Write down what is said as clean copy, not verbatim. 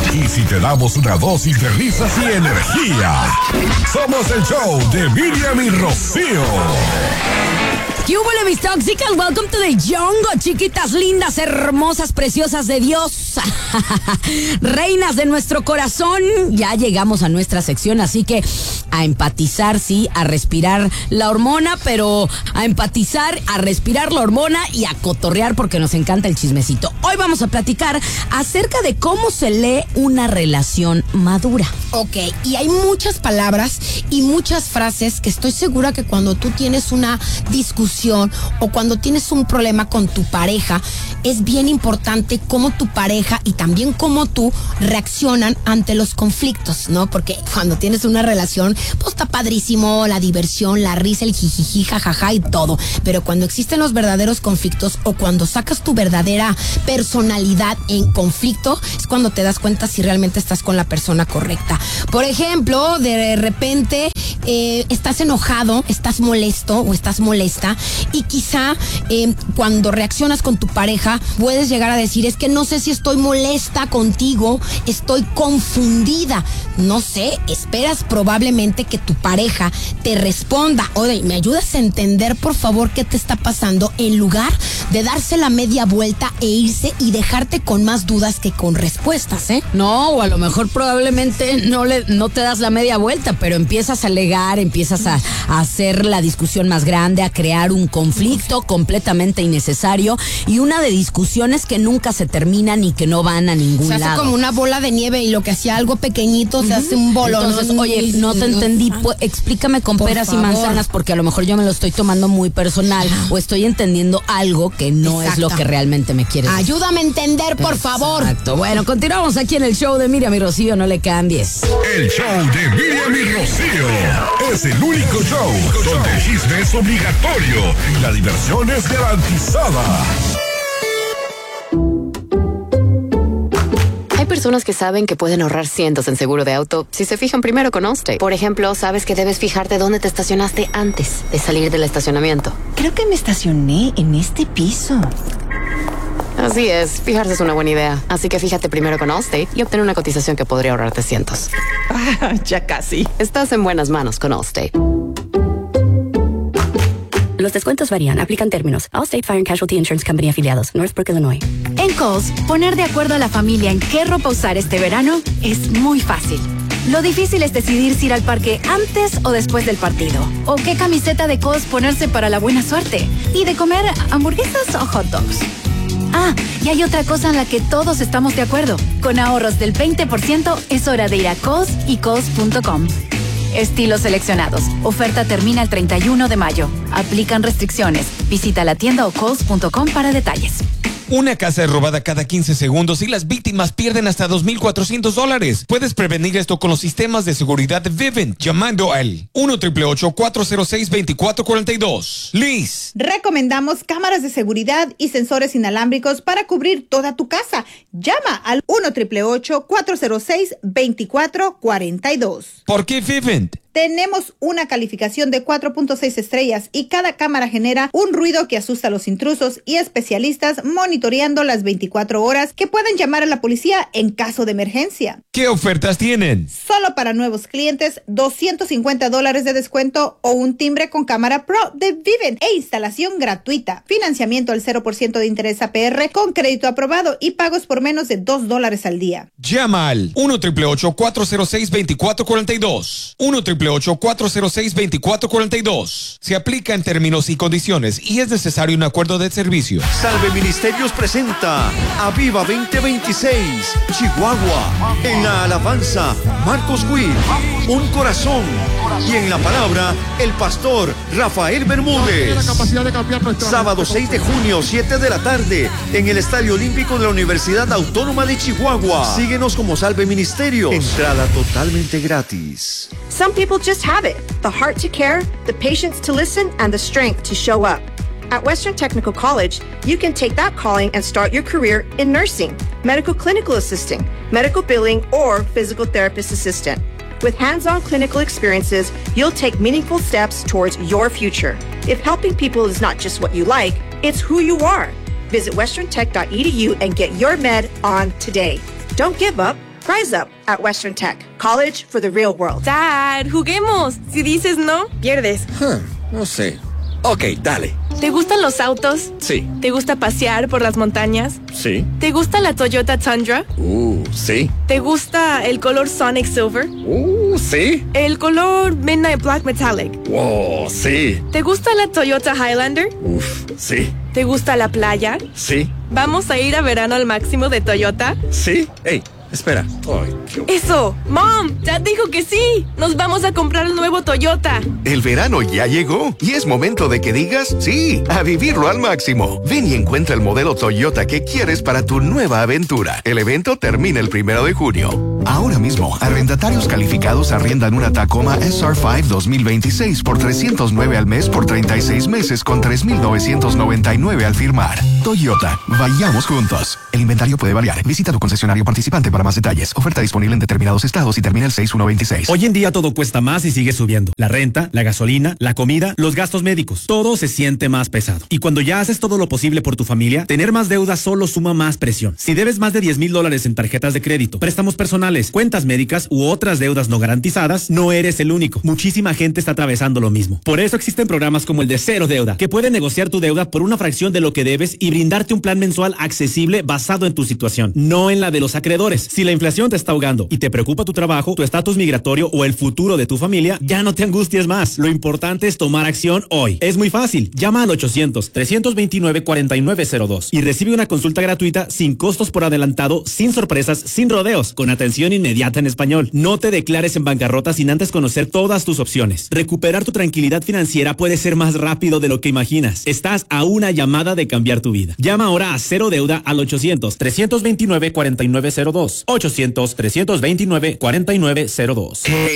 Y si te damos una dosis de risas y energía, somos el show de Miriam y Rocío. ¿Qué hubo, mis tóxicas? Welcome to the jungle, chiquitas lindas, hermosas, preciosas de Dios. Reinas de nuestro corazón. Ya llegamos a nuestra sección, así que a empatizar, sí, a respirar la hormona, pero a empatizar, a respirar la hormona y a cotorrear porque nos encanta el chismecito. Hoy vamos a platicar acerca de cómo se lee una relación madura. Ok, y hay muchas palabras y muchas frases que estoy segura que cuando tú tienes una discusión o cuando tienes un problema con tu pareja, es bien importante cómo tu pareja y también cómo tú reaccionan ante los conflictos, ¿no? Porque cuando tienes una relación, pues está padrísimo la diversión, la risa, el jijiji, jajaja y todo. Pero cuando existen los verdaderos conflictos o cuando sacas tu verdadera personalidad en conflicto, es cuando te das cuenta si realmente estás con la persona correcta. Por ejemplo, de repente estás enojado, estás molesto o estás molesta y quizá cuando reaccionas con tu pareja puedes llegar a decir, es que no sé si estoy molesta contigo, estoy confundida, no sé, esperas probablemente que tu pareja te responda, oye, ¿me ayudas a entender por favor qué te está pasando? En lugar de darse la media vuelta e irse y dejarte con más dudas que con respuestas, ¿eh? No, o a lo mejor probablemente no te das la media vuelta, pero empiezas a alegar, empiezas a hacer la discusión más grande, a crear un conflicto completamente innecesario y una de discusiones que nunca se terminan y que no van a ningún lado. Se hace como una bola de nieve y lo que hacía algo pequeñito se hace un bolón. Entonces, oye, no te entendí, explícame con peras y manzanas porque a lo mejor yo me lo estoy tomando muy personal o estoy entendiendo algo que no es lo que realmente me quieres decir. Ayúdame a entender, por favor. Exacto. Bueno, continuamos aquí en el show de Miriam y Rocío, no le cambies. El show de Miriam y Rocío es el único show donde el chisme es obligatorio y la diversión es garantizada. Hay personas que saben que pueden ahorrar cientos en seguro de auto si se fijan primero con Allstate. Por ejemplo, sabes que debes fijarte dónde te estacionaste antes de salir del estacionamiento. Creo que me estacioné en este piso. Así es, fijarse es una buena idea. Así que fíjate primero con Allstate y obtén una cotización que podría ahorrarte cientos. Ya casi. Estás en buenas manos con Allstate. Los descuentos varían, aplican términos. Allstate Fire and Casualty Insurance Company afiliados, Northbrook, Illinois. En Kohl's, poner de acuerdo a la familia en qué ropa usar este verano es muy fácil. Lo difícil es decidir si ir al parque antes o después del partido. O qué camiseta de Kohl's ponerse para la buena suerte. Y de comer hamburguesas o hot dogs. Ah, y hay otra cosa en la que todos estamos de acuerdo. Con ahorros del 20% es hora de ir a Kohl's y Kohl's.com. Estilos seleccionados. Oferta termina el 31 de mayo. Aplican restricciones. Visita la tienda o Kohl's.com para detalles. Una casa es robada cada 15 segundos y las víctimas pierden hasta $2,400. Puedes prevenir esto con los sistemas de seguridad de Vivint llamando al 1-888-406-2442. Liz. Recomendamos cámaras de seguridad y sensores inalámbricos para cubrir toda tu casa. Llama al 1-888-406-2442. ¿Por qué Vivint? Tenemos una calificación de 4.6 estrellas y cada cámara genera un ruido que asusta a los intrusos y especialistas monitoreando las 24 horas que pueden llamar a la policía en caso de emergencia. ¿Qué ofertas tienen? Solo para nuevos clientes, $250 de descuento o un timbre con cámara Pro de Vivint e instalación gratuita. Financiamiento al 0% de interés APR con crédito aprobado y pagos por menos de $2 al día. Llama al 1-888-406-2442. 1-888-406-2442. Se aplica en términos y condiciones y es necesario un acuerdo de servicio. Salve Ministerios presenta Aviva 2026 Chihuahua. En la alabanza, Marcos Witt, Un Corazón. Y en la palabra, el pastor Rafael Bermúdez. Sábado 6 de junio, 7 de la tarde, en el Estadio Olímpico de la Universidad Autónoma de Chihuahua. Síguenos como Salve Ministerios. Entrada totalmente gratis. Some people just have it, the heart to care, the patience to listen, and the strength to show up. At Western Technical College, you can take that calling and start your career in nursing, medical clinical assisting, medical billing, or physical therapist assistant. With hands-on clinical experiences, you'll take meaningful steps towards your future. If helping people is not just what you like, it's who you are. Visit westerntech.edu and get your med on today. Don't give up. Rise up at Western Tech, college for the real world. Dad, juguemos. Si dices no, pierdes. No sé. Ok, dale. ¿Te gustan los autos? Sí. ¿Te gusta pasear por las montañas? Sí. ¿Te gusta la Toyota Tundra? Sí. ¿Te gusta el color Sonic Silver? Sí. ¿El color Midnight Black Metallic? Wow, sí. ¿Te gusta la Toyota Highlander? Sí. ¿Te gusta la playa? Sí. ¿Vamos a ir a verano al máximo de Toyota? Sí. Hey, espera. ¡Eso! ¡Mom! ¡Dad dijo que sí! ¡Nos vamos a comprar el nuevo Toyota! El verano ya llegó y es momento de que digas sí, a vivirlo al máximo. Ven y encuentra el modelo Toyota que quieres para tu nueva aventura. El evento termina el 1 de junio. Ahora mismo, arrendatarios calificados arriendan una Tacoma SR5 2026 por $309 al mes por 36 meses con $3,999 al firmar. Toyota, vayamos juntos. El inventario puede variar. Visita tu concesionario participante para más detalles. Oferta disponible en determinados estados y termina el 6/1/26. Hoy en día todo cuesta más y sigue subiendo. La renta, la gasolina, la comida, los gastos médicos. Todo se siente más pesado. Y cuando ya haces todo lo posible por tu familia, tener más deuda solo suma más presión. Si debes más de $10,000 en tarjetas de crédito, préstamos personales, cuentas médicas u otras deudas no garantizadas, no eres el único. Muchísima gente está atravesando lo mismo. Por eso existen programas como el de Cero Deuda, que pueden negociar tu deuda por una fracción de lo que debes y brindarte un plan mensual accesible basado en tu situación, no en la de los acreedores. Si la inflación te está ahogando y te preocupa tu trabajo, tu estatus migratorio o el futuro de tu familia, ya no te angusties más. Lo importante es tomar acción hoy. Es muy fácil. Llama al 800-329-4902 y recibe una consulta gratuita sin costos por adelantado, sin sorpresas, sin rodeos, con atención inmediata en español. No te declares en bancarrota sin antes conocer todas tus opciones. Recuperar tu tranquilidad financiera puede ser más rápido de lo que imaginas. Estás a una llamada de cambiar tu vida. Llama ahora a Cero Deuda al 800-329-4902. 800-329-4902.